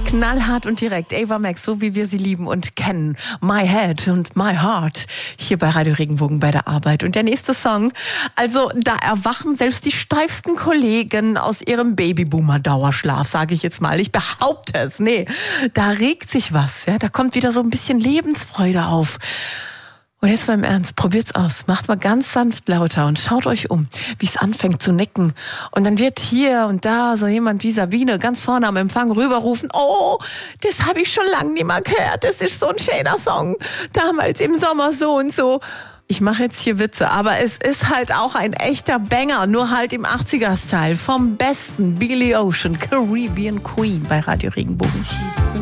Knallhart und direkt. Ava Max, so wie wir sie lieben und kennen. My Head und My Heart. Hier bei Radio Regenbogen bei der Arbeit. Und der nächste Song. Also, da erwachen selbst die steifsten Kollegen aus ihrem Babyboomer-Dauerschlaf, sage ich jetzt mal. Ich behaupte es. Nee, da regt sich was. Ja, da kommt wieder so ein bisschen Lebensfreude auf. Und jetzt mal im Ernst, probiert's aus. Macht mal ganz sanft lauter und schaut euch um, wie es anfängt zu nicken. Und dann wird hier und da so jemand wie Sabine ganz vorne am Empfang rüberrufen, oh, das habe ich schon lange nicht mehr gehört, das ist so ein schöner Song. Damals im Sommer so und so. Ich mache jetzt hier Witze, aber es ist halt auch ein echter Banger, nur halt im 80er-Style. Vom besten Billy Ocean, Caribbean Queen bei Radio Regenbogen.